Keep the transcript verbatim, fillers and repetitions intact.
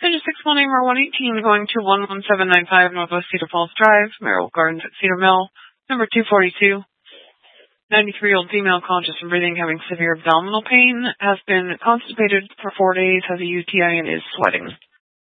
Engine six one A R one eighteen going to one one seven nine five Northwest Cedar Falls Drive, Merrill Gardens at Cedar Mill, number two forty-two. ninety-three-year-old female conscious and breathing, having severe abdominal pain, has been constipated for four days, has a U T I, and is sweating.